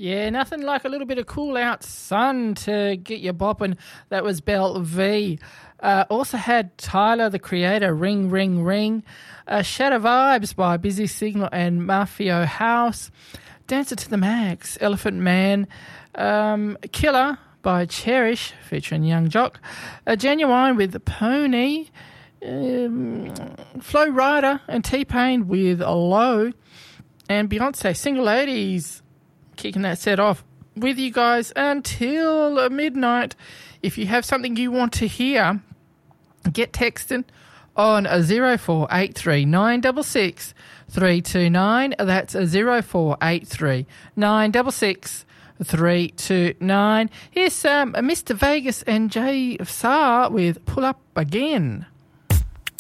Yeah, nothing like a little bit of cool out sun to get you bopping. That was Belle V. Also had Tyler, the Creator, Ring, Ring, Ring. Shadow Vibes by Busy Signal and Mafio House. Dancer to the Max, Elephant Man. Killer by Cherish, featuring Young Jock. Genuine with Pony. Flow Rider and T-Pain with Low. And Beyonce, Single Ladies, kicking that set off with you guys until midnight. If you have something you want to hear, get texting on 0483 966 329. That's 0483 966 329. Here's Mr. Vegas and Jay Saar with Pull Up Again.